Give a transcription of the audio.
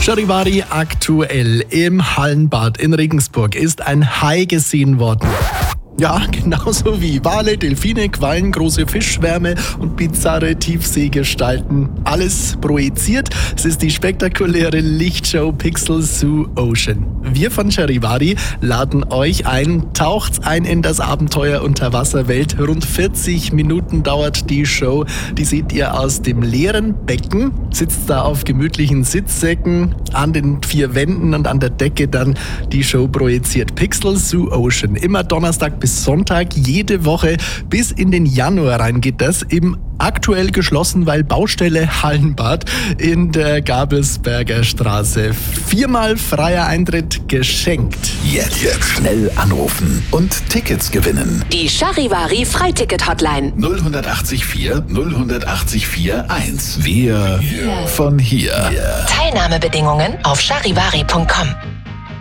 Charivari, aktuell im Hallenbad in Regensburg ist ein Hai gesehen worden. Ja, genauso wie Wale, Delfine, Quallen, große Fischschwärme und bizarre Tiefseegestalten. Alles projiziert. Es ist die spektakuläre Lichtshow Pixel Zoo Ocean. Wir von Charivari laden euch ein. Taucht ein in das Abenteuer Unterwasserwelt. Rund 40 Minuten dauert die Show. Die seht ihr aus dem leeren Becken. Sitzt da auf gemütlichen Sitzsäcken an den 4 Wänden und an der Decke dann die Show projiziert. Pixel Zoo Ocean. Immer Donnerstag bis Sonntag, jede Woche bis in den Januar rein geht das. Im aktuell geschlossen, weil Baustelle Hallenbad in der Gabelsberger Straße. 4-mal freier Eintritt geschenkt. Jetzt schnell anrufen und Tickets gewinnen. Die Charivari Freiticket-Hotline. 0184 018 1. Wir von hier. Teilnahmebedingungen auf charivari.com.